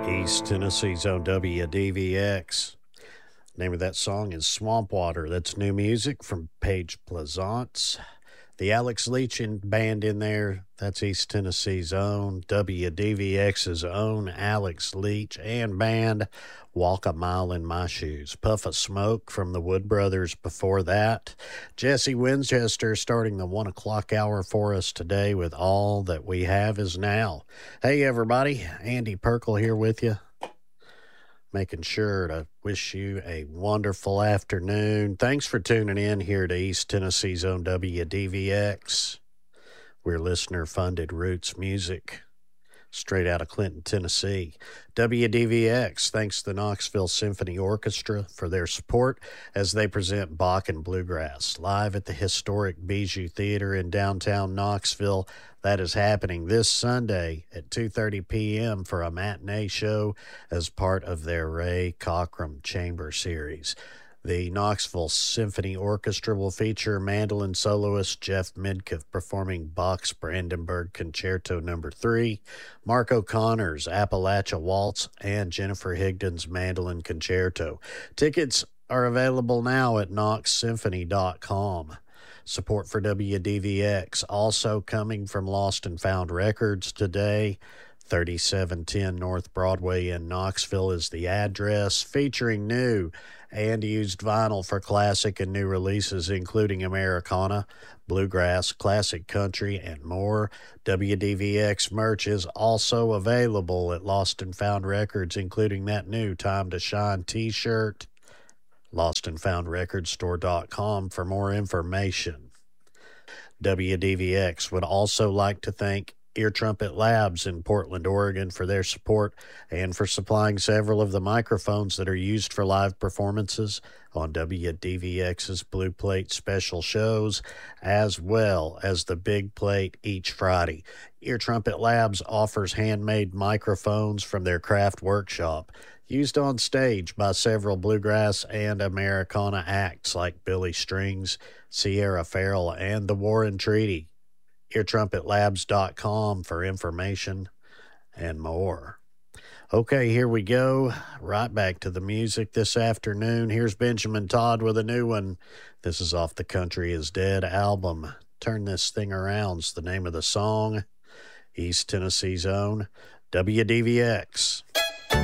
East Tennessee's own WDVX. Name of that song is Swamp Water. That's new music from Paige Plaisance. The Alex Leach band in there, that's East Tennessee's own, WDVX's own Alex Leach and band, Walk a Mile in My Shoes. Puff of Smoke from the Wood Brothers before that. Jesse Winchester starting the 1 o'clock hour for us today with All That We Have Is Now. Hey, everybody. Andy Perkle here with you. Making sure to wish you a wonderful afternoon. Thanks for tuning in here to East Tennessee's own WDVX. We're listener-funded roots music, straight out of Clinton, Tennessee. WDVX thanks to the Knoxville Symphony Orchestra for their support as they present Bach and Bluegrass live at the historic Bijou Theater in downtown Knoxville. That is happening this Sunday at 2:30 p.m. for a matinee show as part of their Ray Cockrum Chamber Series. The Knoxville Symphony Orchestra will feature mandolin soloist Jeff Midkiff performing Bach's Brandenburg Concerto No. 3, Mark O'Connor's Appalachia Waltz, and Jennifer Higdon's Mandolin Concerto. Tickets are available now at knoxsymphony.com. Support for WDVX also coming from Lost and Found Records today. 3710 North Broadway in Knoxville is the address, featuring new and used vinyl for classic and new releases, including Americana, bluegrass, classic country, and more. WDVX merch is also available at Lost and Found Records, including that new Time to Shine t-shirt. LostandFoundRecordStore.com for more information. WDVX would also like to thank Ear Trumpet Labs in Portland, Oregon for their support and for supplying several of the microphones that are used for live performances on WDVX's Blue Plate special shows, as well as the Big Plate each Friday. Ear Trumpet Labs offers handmade microphones from their craft workshop, used on stage by several bluegrass and Americana acts like Billy Strings, Sierra Farrell, and the Warren Treaty. EarTrumpetLabs.com for information and more. Okay, here we go. Right back to the music this afternoon. Here's Benjamin Todd with a new one. This is off the Country is Dead album. Turn This Thing Around's the name of the song. East Tennessee's own WDVX.